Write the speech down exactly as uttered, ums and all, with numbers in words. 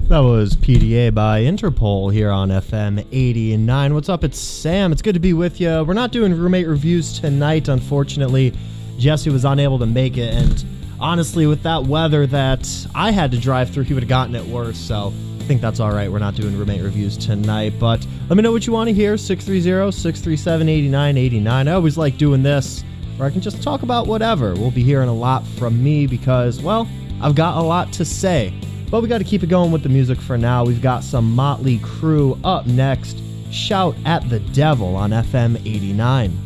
That was P D A by Interpol here on F M eighty-nine. What's up? It's Sam. It's good to be with you. We're not doing roommate reviews tonight, unfortunately. Jesse was unable to make it, and honestly, with that weather that I had to drive through, he would have gotten it worse, so I think that's all right. We're not doing roommate reviews tonight, but let me know what you want to hear. six three zero, six three seven, eight nine eight nine. I always like doing this where I can just talk about whatever. We'll be hearing a lot from me because, well, I've got a lot to say. But we got to keep it going with the music for now. We've got some Motley Crue up next. Shout at the Devil on F M eighty-nine.